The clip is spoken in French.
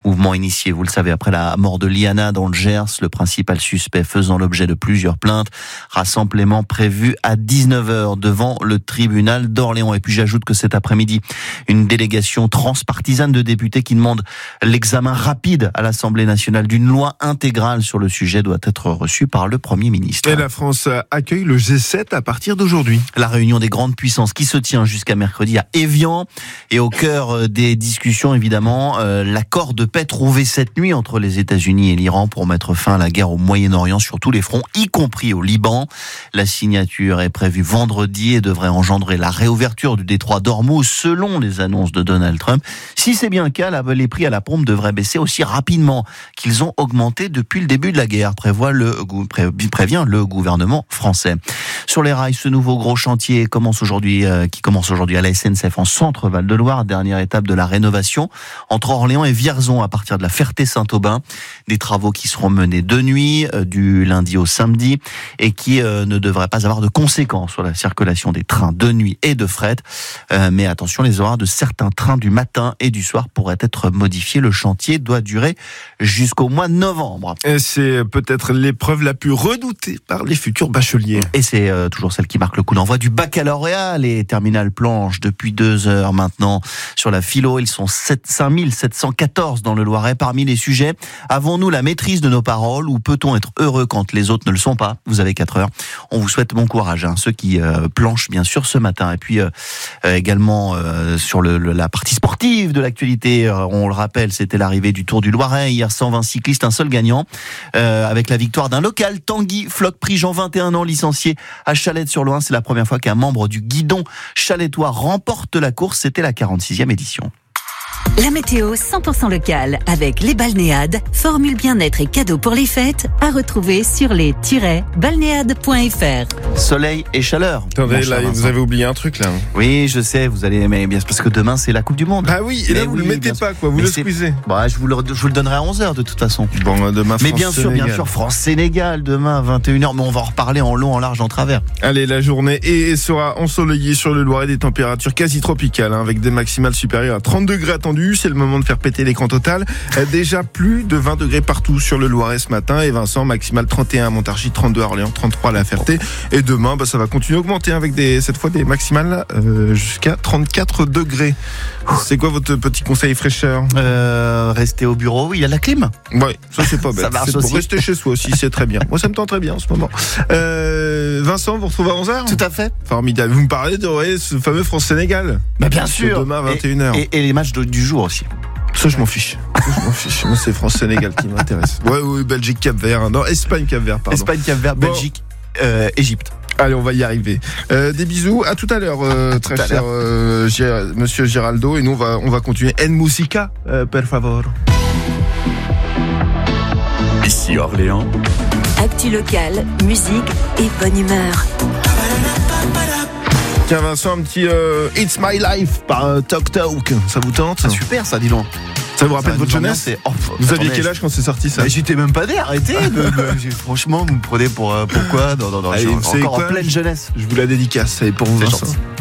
Mouvement initié, vous le savez, après la mort de Liana dans le Gers, le principal suspect faisant l'objet de plusieurs plaintes. Rassemblement prévu à 19h devant le tribunal d'Orléans. Et puis j'ajoute que cet après-midi, une délégation transpartisane de députés qui demande l'examen rapide à l'Assemblée nationale d'une loi intégrale sur le sujet doit être reçue par le Premier ministre. Et la France accueille le G7 à partir d'aujourd'hui. La réunion des grandes puissances qui se tient jusqu'à mercredi à Évian. Et au cœur des discussions, évidemment, l'accord de paix trouvé cette nuit entre les États-Unis et l'Iran pour mettre fin à la guerre au Moyen-Orient sur tous les fronts, y compris au Liban. La signature est prévue vendredi et devrait engendrer la réouverture du détroit d'Ormuz selon les annonces de Donald Trump. Si c'est bien le cas, les prix à la pompe devraient baisser aussi rapidement qu'ils ont augmenté depuis le début de la guerre, prévient le gouvernement français. Sur les rails, ce nouveau gros chantier qui commence aujourd'hui à la SNCF en centre Val-de-Loire, dernière étape de la rénovation entre Orléans et Vierzon à partir de la Ferté-Saint-Aubin. Des travaux qui seront menés de nuit, du lundi au samedi, et qui ne devraient pas avoir de conséquences sur la circulation des trains de nuit et de fret. Mais attention, les horaires de certains trains du matin et du soir pourraient être modifiés. Le chantier doit durer jusqu'au mois de novembre. Et c'est peut-être l'épreuve la plus redoutée par les futurs bacheliers. Et c'est toujours celle qui marque le coup d'envoi du baccalauréat. Les terminales planchent depuis 2 heures maintenant sur la philo. Ils sont 5714 dans le Loiret. Parmi les sujets, avons-nous la maîtrise de nos paroles ou peut-on être heureux quand les autres ne le sont pas? Vous avez 4 heures. On vous souhaite bon courage, ceux qui planchent bien sûr ce matin. Et puis également sur la partie sportive de l'actualité, on le rappelle, c'était l'arrivée du Tour du Loiret. Hier, 120 cyclistes, un seul gagnant, avec la victoire d'un local, Tanguy Floch-Prigent, 21 ans, licencié à Chalette-sur-Loing. C'est la première fois qu'un membre du guidon chalettois remporte la course. C'était la 46e édition. La météo 100% locale avec les balnéades, formule bien-être et cadeaux pour les fêtes à retrouver sur les-balnéades.fr. Soleil et chaleur. Attendez, là, vous avez oublié un truc là. Oui, je sais, vous allez aimer bien parce que demain c'est la Coupe du Monde. Ah oui, et là vous le mettez pas quoi, vous le squeezez. Bah, je vous le donnerai à 11h de toute façon. Bon, demain France. Mais bien sûr, France-Sénégal demain à 21h, mais on va en reparler en long, en large, en travers. Allez, la journée sera ensoleillée sur le Loiret, des températures quasi tropicales avec des maximales supérieures à 30 degrés attendus. C'est le moment de faire péter l'écran total. Déjà plus de 20 degrés partout sur le Loiret ce matin. Et Vincent, maximal 31 à Montargis, 32 à Orléans, 33 à La Ferté. Et demain, ça va continuer à augmenter avec cette fois des maximales jusqu'à 34 degrés. C'est quoi votre petit conseil fraîcheur? Rester au bureau, oui, il y a la clim. Ouais, ça c'est pas bête. Ça marche c'est aussi. Pour rester chez soi aussi, c'est très bien. Moi, ça me tend très bien en ce moment. Vincent, vous retrouvez à 11h? Tout à fait. Formidable. Vous me parlez de ce fameux France-Sénégal. Bah, bien sûr. Demain à 21h. Et les matchs du jour aussi. Ça, je m'en fiche. Moi, c'est France-Sénégal qui m'intéresse. Oui, Belgique-Cap-Vert. Non, Espagne-Cap-Vert, pardon. Espagne-Cap-Vert, Belgique, Égypte. Allez, on va y arriver. Des bisous. À tout à l'heure, très cher monsieur Giraldo. Et nous, on va continuer. En musica, per favor. Ici Orléans. Actu locale, musique et bonne humeur. Tiens Vincent, un petit It's My Life par Talk Talk. Ça vous tente? Ah, super ça, dis donc. Ça vous rappelle votre jeunesse? Vous aviez quel âge quand c'est sorti ça? J'étais même pas né, arrêtez. Franchement, vous me prenez pour pourquoi? Non, je suis encore en pleine jeunesse. Je vous la dédicace, c'est pour vous C'est Vincent. gentil.